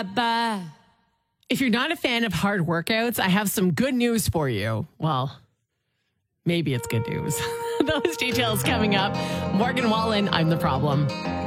If you're not a fan of hard workouts, I have some good news for you. Well, maybe it's good news. Those details coming up. Morgan Wallen, I'm the problem.